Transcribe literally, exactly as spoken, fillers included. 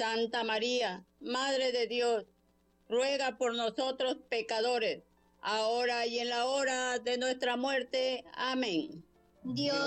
Santa María, Madre de Dios, ruega por nosotros pecadores, ahora y en la hora de nuestra muerte. Amén. Dios